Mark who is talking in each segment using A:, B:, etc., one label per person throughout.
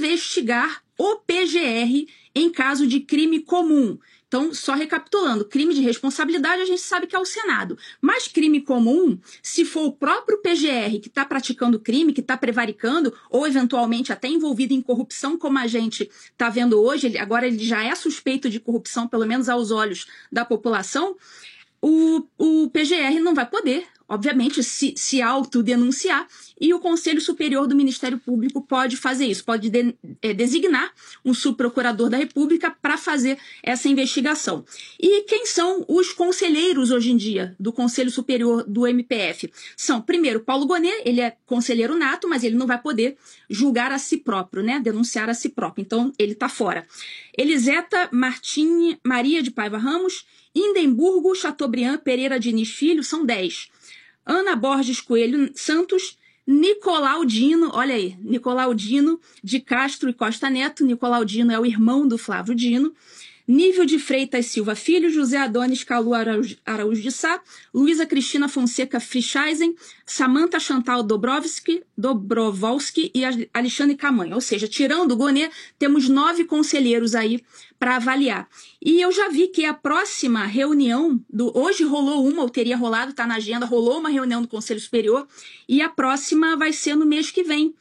A: investigar o PGR em caso de crime comum. Então, só recapitulando, crime de responsabilidade a gente sabe que é o Senado. Mas crime comum, se for o próprio PGR que está praticando crime, que está prevaricando, ou eventualmente até envolvido em corrupção, como a gente está vendo hoje, agora ele já é suspeito de corrupção, pelo menos aos olhos da população, o PGR não vai poder, obviamente, se autodenunciar, e o Conselho Superior do Ministério Público pode fazer isso, pode designar um subprocurador da República para fazer essa investigação. E quem são os conselheiros hoje em dia do Conselho Superior do MPF? São, primeiro, Paulo Gonet, ele é conselheiro nato, mas ele não vai poder julgar a si próprio, né? Denunciar a si próprio, então ele está fora. Eliseta Martins Maria de Paiva Ramos, Indemburgo Chateaubriand Pereira Diniz Filho, são 10. Ana Borges Coelho Santos, Nicolau Dino, olha aí, Nicolau Dino de Castro e Costa Neto. Nicolau Dino é o irmão do Flávio Dino. Nível de Freitas Silva Filho, José Adonis Calu Araújo de Sá, Luísa Cristina Fonseca Frischeisen, Samantha Chantal Dobrovolsky e Alexandre Camanha. Ou seja, tirando o Gonet, temos 9 conselheiros aí para avaliar. E eu já vi que a próxima reunião, hoje rolou uma, ou teria rolado, está na agenda, rolou uma reunião do Conselho Superior, e a próxima vai ser no mês que vem.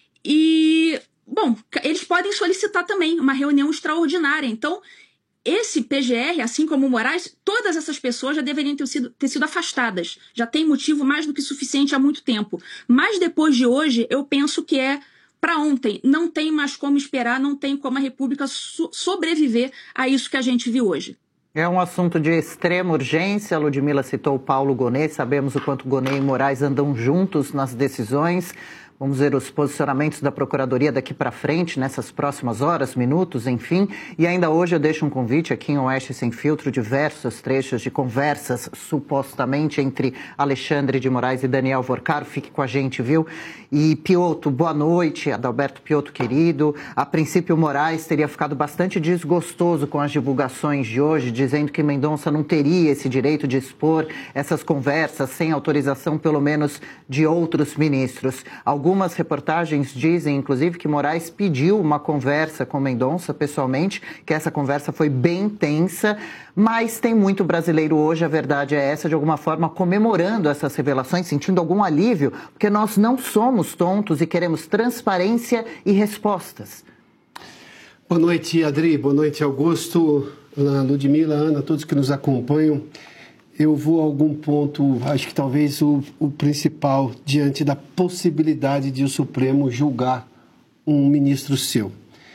A: E, bom, eles podem solicitar também uma reunião extraordinária. Então, esse PGR, assim como o Moraes, todas essas pessoas já deveriam ter sido afastadas. Já tem motivo mais do que suficiente há muito tempo. Mas depois de hoje, eu penso que é para ontem. Não tem mais como esperar, não tem como a República sobreviver a isso que a gente viu hoje.
B: É um assunto de extrema urgência. A Ludmila citou o Paulo Gonet. Sabemos o quanto Gonet e Moraes andam juntos nas decisões. Vamos ver os posicionamentos da Procuradoria daqui para frente, nessas próximas horas, minutos, enfim. E ainda hoje eu deixo um convite aqui em Oeste Sem Filtro, diversos trechos de conversas, supostamente, entre Alexandre de Moraes e Daniel Vorcaro. Fique com a gente, viu? E Piotto, boa noite, Adalberto Piotto, querido. A princípio, Moraes teria ficado bastante desgostoso com as divulgações de hoje, dizendo que Mendonça não teria esse direito de expor essas conversas sem autorização, pelo menos, de outros ministros. Algumas reportagens dizem, inclusive, que Moraes pediu uma conversa com Mendonça pessoalmente, que essa conversa foi bem tensa, mas tem muito brasileiro hoje, a verdade é essa, de alguma forma comemorando essas revelações, sentindo algum alívio, porque nós não somos tontos e queremos transparência e respostas.
C: Boa noite, Adri, boa noite, Augusto, Ludmila, Ana, todos que nos acompanham. Eu vou a algum ponto, acho que talvez o principal, diante da possibilidade de o Supremo julgar um ministro seu.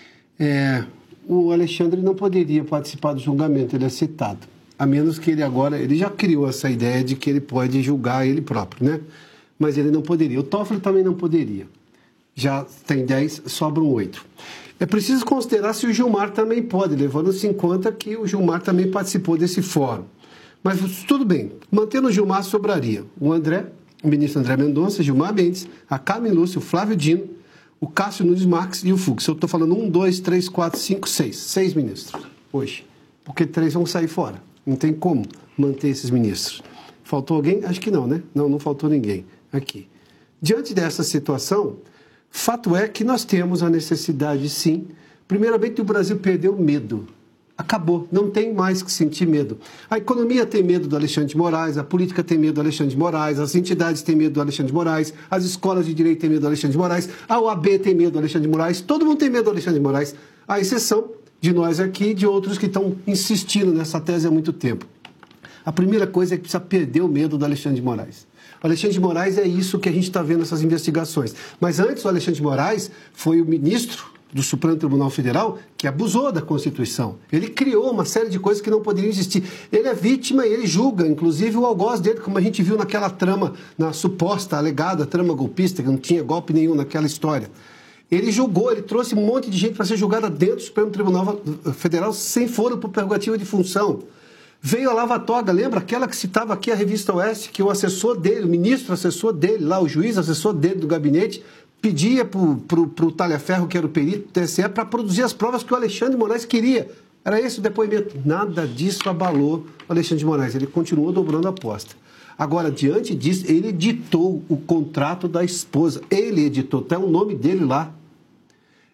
C: O Alexandre não poderia participar do julgamento, ele é citado. A menos que ele já criou essa ideia de que ele pode julgar ele próprio, né? Mas ele não poderia. O Toffoli também não poderia. Já tem 10, sobram 8. É preciso considerar se o Gilmar também pode, levando-se em conta que o Gilmar também participou desse fórum. Mas tudo bem, mantendo o Gilmar sobraria o ministro André Mendonça, Gilmar Mendes, a Carmen Lúcia, o Flávio Dino, o Cássio Nunes Marques e o Fux. Eu estou falando 1, 2, 3, 4, 5, 6. 6 ministros hoje. Porque 3 vão sair fora. Não tem como manter esses ministros. Faltou alguém? Acho que não, né? Não faltou ninguém aqui. Diante dessa situação, fato é que nós temos a necessidade, sim. Primeiramente, o Brasil perdeu medo. Acabou, não tem mais que sentir medo. A economia tem medo do Alexandre de Moraes, a política tem medo do Alexandre de Moraes, as entidades têm medo do Alexandre de Moraes, as escolas de direito têm medo do Alexandre de Moraes, a OAB tem medo do Alexandre de Moraes, todo mundo tem medo do Alexandre de Moraes, à exceção de nós aqui e de outros que estão insistindo nessa tese há muito tempo. A primeira coisa é que precisa perder o medo do Alexandre de Moraes. O Alexandre de Moraes é isso que a gente está vendo nessas investigações. Mas antes, o Alexandre de Moraes foi o ministro do Supremo Tribunal Federal que abusou da Constituição. Ele criou uma série de coisas que não poderiam existir. Ele é vítima e ele julga, inclusive, o algoz dele, como a gente viu naquela trama, na suposta, alegada trama golpista, que não tinha golpe nenhum naquela história. Ele julgou, ele trouxe um monte de gente para ser julgada dentro do Supremo Tribunal Federal sem foro por prerrogativa de função. Veio a Lava Toga, lembra? Aquela que citava aqui a Revista Oeste, que o assessor dele, o ministro assessor dele, lá o juiz assessor dele do gabinete, pedia para o Talhaferro, que era o perito do TSE, para produzir as provas que o Alexandre de Moraes queria. Era esse o depoimento. Nada disso abalou o Alexandre de Moraes. Ele continuou dobrando a aposta. Agora, diante disso, ele editou o contrato da esposa. Ele editou, até o nome dele lá.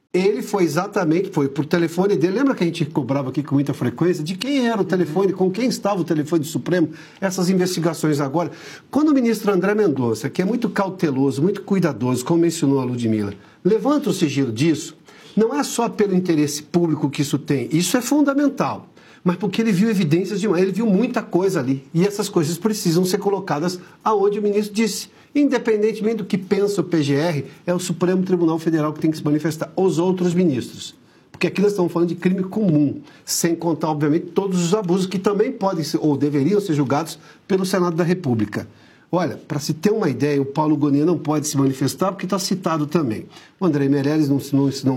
C: Ele foi por telefone dele. Lembra que a gente cobrava aqui com muita frequência de quem era o telefone, com quem estava o telefone do Supremo? Essas investigações agora. Quando o ministro André Mendonça, que é muito cauteloso, muito cuidadoso, como mencionou a Ludmila, levanta o sigilo disso, não é só pelo interesse público que isso tem, isso é fundamental, mas porque ele viu evidências demais, ele viu muita coisa ali, e essas coisas precisam ser colocadas aonde o ministro disse. Independentemente do que pensa o PGR, é o Supremo Tribunal Federal que tem que se manifestar, os outros ministros. Porque aqui nós estamos falando de crime comum, sem contar, obviamente, todos os abusos que também podem ser, ou deveriam ser julgados pelo Senado da República. Olha, para se ter uma ideia, o Paulo Gonet não pode se manifestar porque está citado também. O André Meirelles não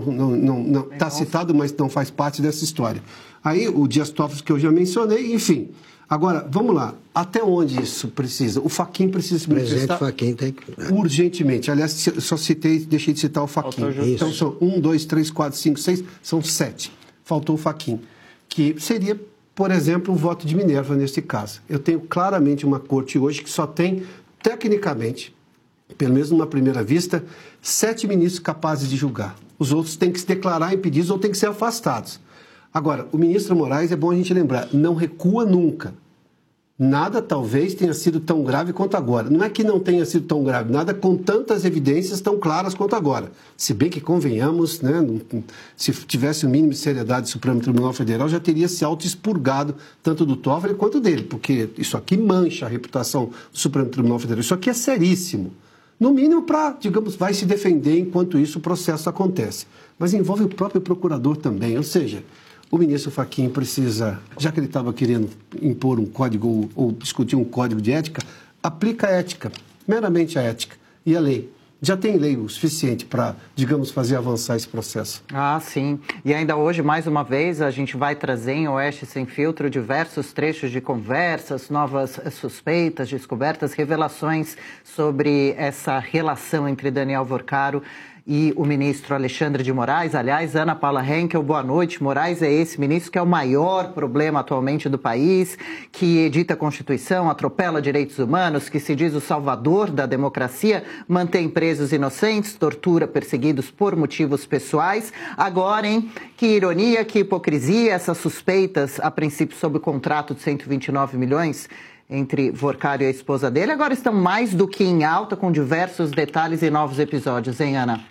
C: está citado, mas não faz parte dessa história. Aí o Dias Toffoli, que eu já mencionei, enfim. Agora, vamos lá. Até onde isso precisa? O Fachin precisa se manifestar
D: Fachin tem que...
C: urgentemente. Aliás, só deixei de citar o Fachin. Então são 1, 2, 3, 4, 5, 6, são 7. Faltou o Fachin, que seria, por exemplo, o voto de Minerva nesse caso. Eu tenho claramente uma corte hoje que só tem, tecnicamente, pelo menos numa primeira vista, 7 ministros capazes de julgar. Os outros têm que se declarar impedidos ou têm que ser afastados. Agora, o ministro Moraes, é bom a gente lembrar, não recua nunca. Nada talvez tenha sido tão grave quanto agora. Não é que não tenha sido tão grave, nada com tantas evidências tão claras quanto agora. Se bem que convenhamos, né, se tivesse o mínimo de seriedade do Supremo Tribunal Federal, já teria se auto-expurgado tanto do Toffoli quanto dele, porque isso aqui mancha a reputação do Supremo Tribunal Federal. Isso aqui é seríssimo. No mínimo para, digamos, vai se defender enquanto isso o processo acontece. Mas envolve o próprio procurador também, ou seja... O ministro Fachin precisa, já que ele estava querendo impor um código ou discutir um código de ética, aplica a ética, meramente a ética e a lei. Já tem lei o suficiente para, digamos, fazer avançar esse processo.
B: Ah, sim. E ainda hoje, mais uma vez, a gente vai trazer em Oeste Sem Filtro diversos trechos de conversas, novas suspeitas, descobertas, revelações sobre essa relação entre Daniel Vorcaro e o ministro Alexandre de Moraes. Aliás, Ana Paula Henkel, boa noite. Moraes é esse ministro que é o maior problema atualmente do país, que edita a Constituição, atropela direitos humanos, que se diz o salvador da democracia, mantém presos inocentes, tortura perseguidos por motivos pessoais. Agora, hein? Que ironia, que hipocrisia, essas suspeitas, a princípio, sob o contrato de 129 milhões entre Vorcaro e a esposa dele, agora estão mais do que em alta, com diversos detalhes e novos episódios, hein, Ana?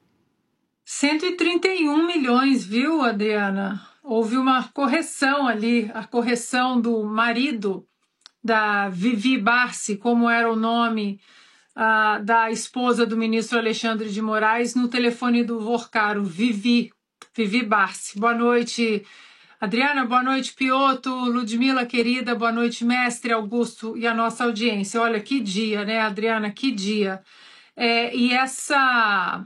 E: 131 milhões, viu, Adriana? Houve uma correção ali, a correção do marido da Vivi Barsi, como era o nome da esposa do ministro Alexandre de Moraes, no telefone do Vorcaro, Vivi Barsi. Boa noite, Adriana, boa noite, Piotto, Ludmila, querida, boa noite, mestre Augusto e a nossa audiência. Olha, que dia, né, Adriana, que dia. E essa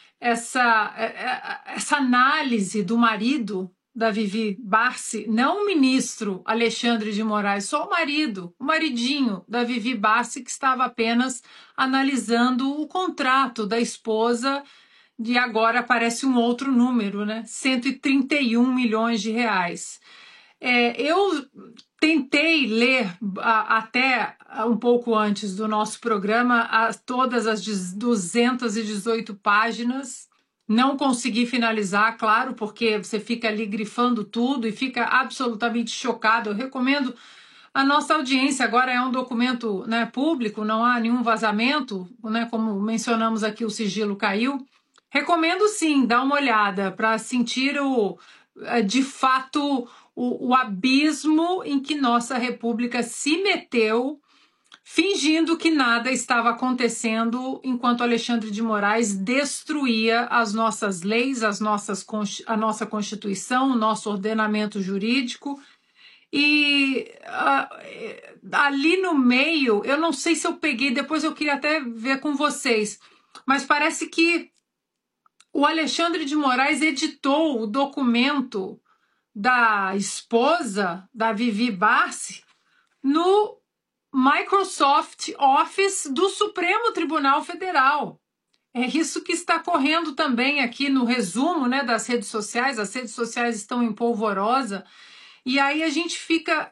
E: análise do marido da Vivi Barsi, não o ministro Alexandre de Moraes, só o maridinho da Vivi Barsi, que estava apenas analisando o contrato da esposa, e agora aparece um outro número, né? 131 milhões de reais. Eu tentei ler até um pouco antes do nosso programa todas as 218 páginas. Não consegui finalizar, claro, porque você fica ali grifando tudo e fica absolutamente chocado. Eu recomendo a nossa audiência. Agora é um documento, né, público, não há nenhum vazamento, né, como mencionamos aqui, o sigilo caiu. Recomendo sim, dar uma olhada para sentir de fato o abismo em que nossa república se meteu, fingindo que nada estava acontecendo enquanto Alexandre de Moraes destruía as nossas leis, a nossa Constituição, o nosso ordenamento jurídico. E ali no meio, eu não sei se eu peguei, depois eu queria até ver com vocês, mas parece que o Alexandre de Moraes editou o documento da esposa da Vivi Barsi no Microsoft Office do Supremo Tribunal Federal. É isso que está correndo também aqui no resumo, né, das redes sociais. As redes sociais estão em polvorosa e aí a gente fica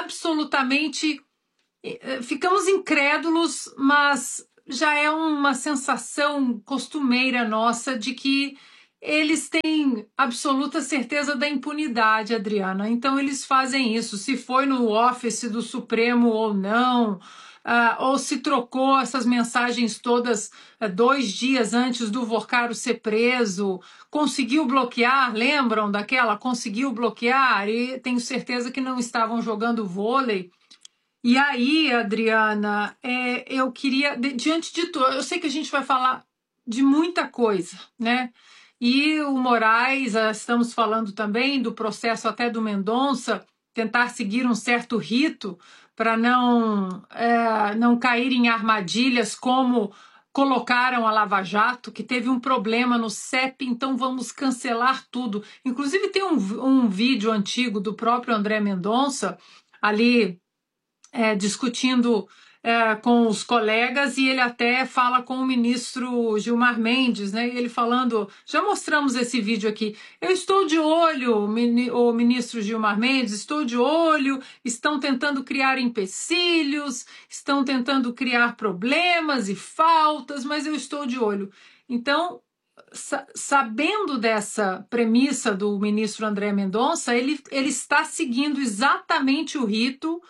E: ficamos incrédulos, mas já é uma sensação costumeira nossa de que eles têm absoluta certeza da impunidade, Adriana. Então, eles fazem isso. Se foi no office do Supremo ou não, ou se trocou essas mensagens todas 2 dias antes do Vorcaro ser preso, conseguiu bloquear, lembram daquela? Conseguiu bloquear, e tenho certeza que não estavam jogando vôlei. E aí, Adriana, eu queria, diante de tudo, eu sei que a gente vai falar de muita coisa, né? E o Moraes, estamos falando também do processo até do Mendonça, tentar seguir um certo rito para não cair em armadilhas como colocaram a Lava Jato, que teve um problema no CEP, então vamos cancelar tudo. Inclusive tem um vídeo antigo do próprio André Mendonça, ali discutindo com os colegas, e ele até fala com o ministro Gilmar Mendes, né? E ele falando, já mostramos esse vídeo aqui, eu estou de olho, o ministro Gilmar Mendes, estou de olho, estão tentando criar empecilhos, estão tentando criar problemas e faltas, mas eu estou de olho. Então, sabendo dessa premissa do ministro André Mendonça, ele está seguindo exatamente o rito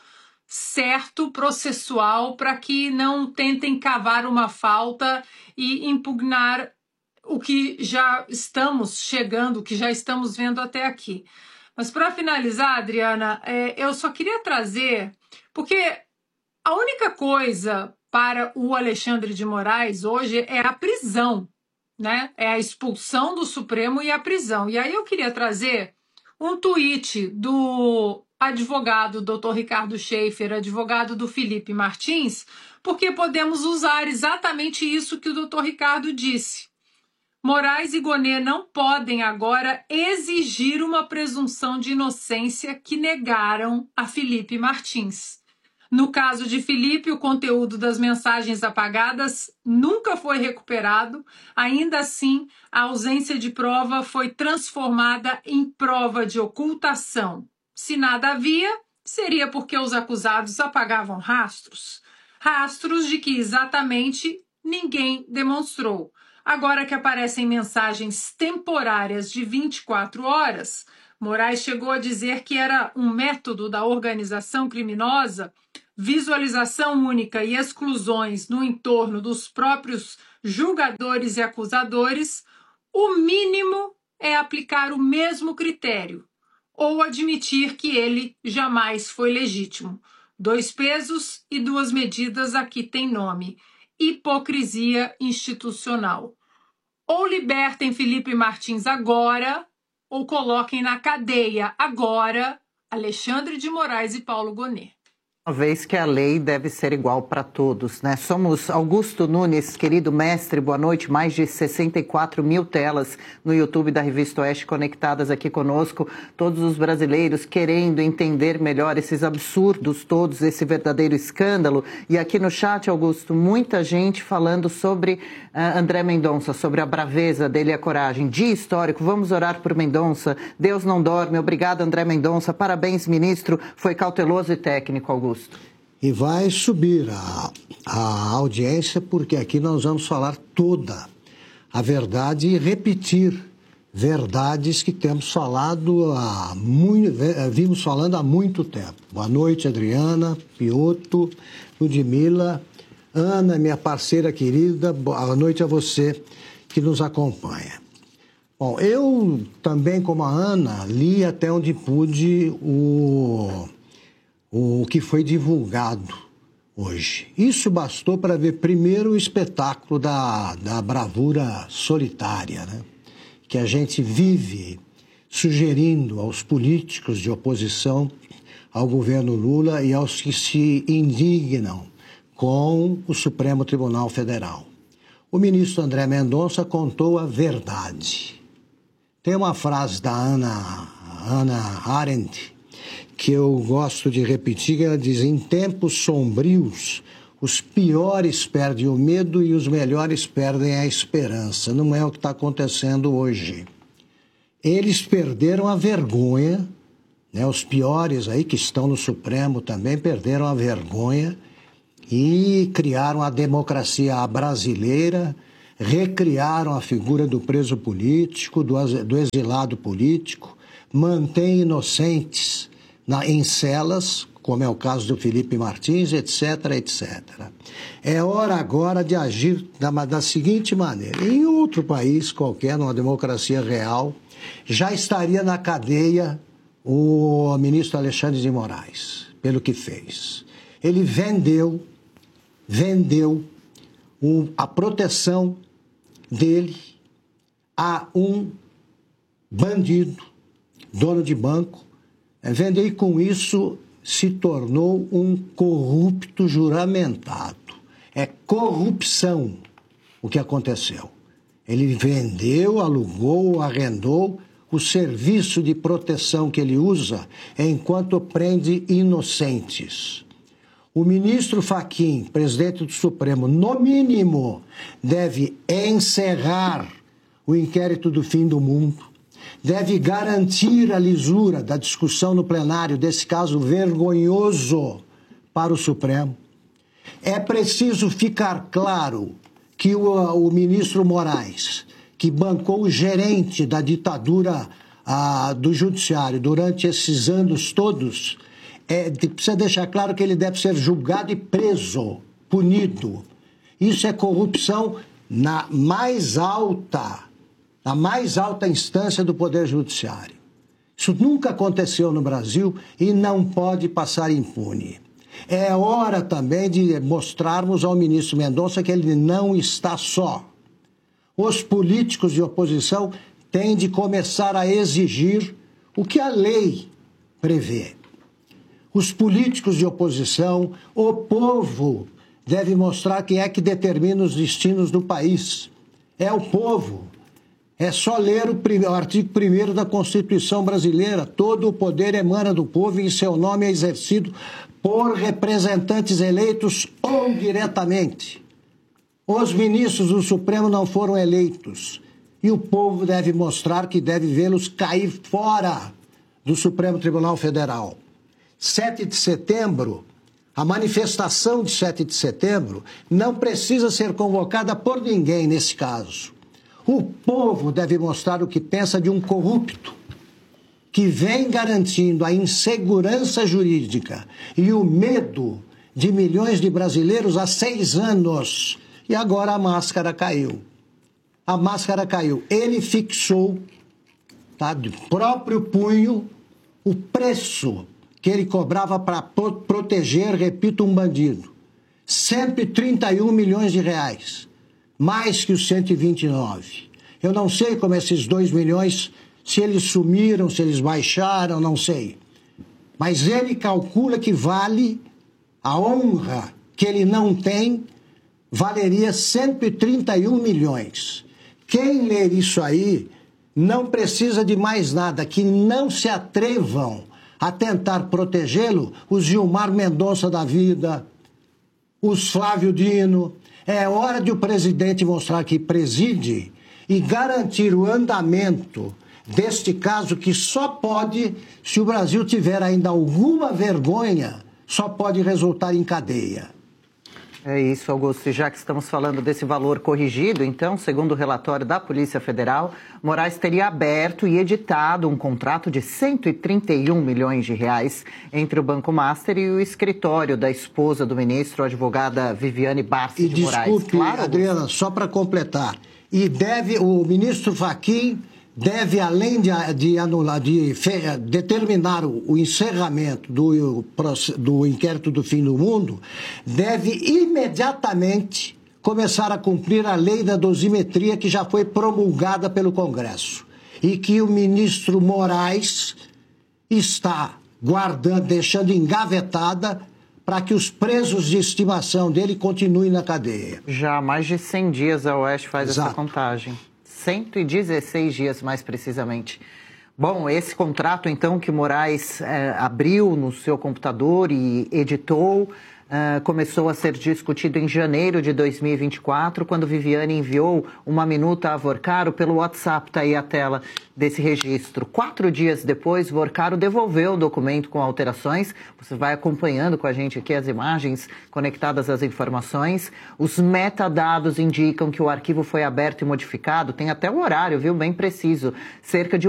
E: certo, processual, para que não tentem cavar uma falta e impugnar o que já estamos chegando, o que já estamos vendo até aqui. Mas para finalizar, Adriana, eu só queria trazer, porque a única coisa para o Alexandre de Moraes hoje é a prisão, né? É a expulsão do Supremo e a prisão. E aí eu queria trazer um tweet do advogado Dr. Ricardo Schaefer, advogado do Felipe Martins, porque podemos usar exatamente isso que o Dr. Ricardo disse. Moraes e Gonet não podem agora exigir uma presunção de inocência que negaram a Felipe Martins. No caso de Felipe, o conteúdo das mensagens apagadas nunca foi recuperado. Ainda assim, a ausência de prova foi transformada em prova de ocultação. Se nada havia, seria porque os acusados apagavam rastros. Rastros de que exatamente ninguém demonstrou. Agora que aparecem mensagens temporárias de 24 horas, Moraes chegou a dizer que era um método da organização criminosa, visualização única e exclusões no entorno dos próprios julgadores e acusadores. O mínimo é aplicar o mesmo critério, ou admitir que ele jamais foi legítimo. 2 pesos e 2 medidas aqui tem nome: hipocrisia institucional. Ou libertem Felipe Martins agora, ou coloquem na cadeia agora Alexandre de Moraes e Paulo Gonet.
B: Uma vez que a lei deve ser igual para todos, né? Somos Augusto Nunes, querido mestre, boa noite. Mais de 64 mil telas no YouTube da Revista Oeste conectadas aqui conosco. Todos os brasileiros querendo entender melhor esses absurdos todos, esse verdadeiro escândalo. E aqui no chat, Augusto, muita gente falando sobre André Mendonça, sobre a braveza dele e a coragem. Dia histórico, vamos orar por Mendonça. Deus não dorme. Obrigado, André Mendonça. Parabéns, ministro. Foi cauteloso e técnico, Augusto.
D: E vai subir a audiência, porque aqui nós vamos falar toda a verdade e repetir verdades que temos falado vimos falando há muito tempo. Boa noite, Adriana, Piotto, Ludmila, Ana, minha parceira querida, boa noite a você que nos acompanha. Bom, eu também, como a Ana, li até onde pude o que foi divulgado hoje. Isso bastou para ver primeiro o espetáculo da bravura solitária, né? Que a gente vive sugerindo aos políticos de oposição ao governo Lula e aos que se indignam com o Supremo Tribunal Federal. O ministro André Mendonça contou a verdade. Tem uma frase da Hannah Arendt que eu gosto de repetir, que ela diz: em tempos sombrios, os piores perdem o medo e os melhores perdem a esperança. Não é o que está acontecendo hoje. Eles perderam a vergonha, né? Os piores aí que estão no Supremo também perderam a vergonha e criaram a democracia brasileira, recriaram a figura do preso político, do exilado político, mantêm inocentes em celas, como é o caso do Felipe Martins, etc., etc. É hora agora de agir da seguinte maneira. Em outro país qualquer, numa democracia real, já estaria na cadeia o ministro Alexandre de Moraes, pelo que fez. Ele vendeu a proteção dele a um bandido, dono de banco, vendeu e com isso se tornou um corrupto juramentado. É corrupção o que aconteceu. Ele vendeu, alugou, arrendou o serviço de proteção que ele usa enquanto prende inocentes. O ministro Fachin, presidente do Supremo, no mínimo, deve encerrar o inquérito do fim do mundo, deve garantir a lisura da discussão no plenário desse caso vergonhoso para o Supremo. É preciso ficar claro que o ministro Moraes, que bancou o gerente da ditadura do judiciário durante esses anos todos, precisa deixar claro que ele deve ser julgado e preso, punido. Isso é corrupção na mais alta instância do Poder Judiciário. Isso nunca aconteceu no Brasil e não pode passar impune. É hora também de mostrarmos ao ministro Mendonça que ele não está só. Os políticos de oposição têm de começar a exigir o que a lei prevê. Os políticos de oposição, o povo, deve mostrar quem é que determina os destinos do país. É o povo. É só ler o artigo 1º da Constituição brasileira. Todo o poder emana do povo e seu nome é exercido por representantes eleitos ou diretamente. Os ministros do Supremo não foram eleitos. E o povo deve mostrar que deve vê-los cair fora do Supremo Tribunal Federal. 7 de setembro, a manifestação de 7 de setembro não precisa ser convocada por ninguém nesse caso. O povo deve mostrar o que pensa de um corrupto que vem garantindo a insegurança jurídica e o medo de milhões de brasileiros há 6 anos. E agora a máscara caiu. A máscara caiu. Ele fixou, de próprio punho, o preço que ele cobrava para proteger, repito, um bandido. 131 milhões de reais. Mais que os 129. Eu não sei como esses 2 milhões, se eles sumiram, se eles baixaram, não sei. Mas ele calcula que vale a honra que ele não tem, valeria 131 milhões. Quem ler isso aí não precisa de mais nada, que não se atrevam a tentar protegê-lo os Gilmar Mendonça da vida, os Flávio Dino. É hora de o presidente mostrar que preside e garantir o andamento deste caso que só pode, se o Brasil tiver ainda alguma vergonha, só pode resultar em cadeia.
B: É isso, Augusto. E já que estamos falando desse valor corrigido, então, segundo o relatório da Polícia Federal, Moraes teria aberto e editado um contrato de 131 milhões de reais entre o Banco Master e o escritório da esposa do ministro, a advogada Viviane Barsi de Moraes.
D: Desculpe, claro, Adriana, só para completar. E o ministro Fachin deve, além de anular, de determinar o encerramento do inquérito do fim do mundo, deve imediatamente começar a cumprir a lei da dosimetria que já foi promulgada pelo Congresso e que o ministro Moraes está guardando, deixando engavetada para que os presos de estimação dele continuem na cadeia.
B: Já há mais de 100 dias a OAS faz
D: Exato.
B: essa contagem. 116 dias, mais precisamente. Bom, esse contrato, então, que Moraes abriu no seu computador e editou, começou a ser discutido em janeiro de 2024, quando Viviane enviou uma minuta a Vorcaro pelo WhatsApp. Está aí a tela desse registro. 4 dias depois, Vorcaro devolveu o documento com alterações. Você vai acompanhando com a gente aqui as imagens conectadas às informações. Os metadados indicam que o arquivo foi aberto e modificado. Tem até o horário, viu? Bem preciso. Cerca de